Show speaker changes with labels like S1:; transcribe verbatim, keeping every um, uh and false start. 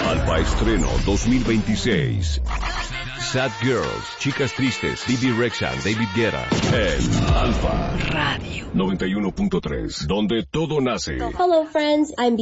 S1: Alfa Estreno dos mil veintiséis. Sad Girls, Chicas Tristes, Bibi Rexha, David Guetta. En Alfa
S2: Radio
S1: noventa y uno punto tres, donde todo nace.
S3: Hello friends, I'm